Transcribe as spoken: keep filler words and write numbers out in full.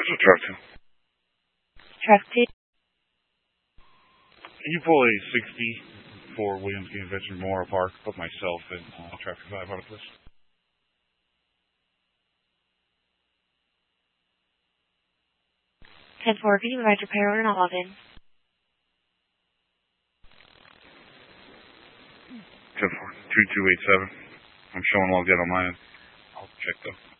Schedule truck two. Truck two. Can you pull a sixty for Williams Game Veteran Memorial Park? Put myself in uh, traffic five on it, please. ten four, can you provide your payroll and log in? ten four, two two eight seven. I'm showing logged in on my end. I'll check though.